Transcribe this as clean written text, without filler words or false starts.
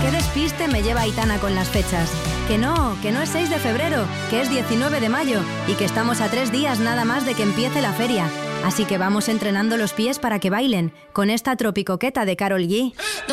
Qué despiste me lleva Aitana con las fechas. Que no es 6 de febrero, que es 19 de mayo y que estamos a 3 días nada más de que empiece la feria. Así que vamos entrenando los pies para que bailen con esta tropicoqueta de Karol G.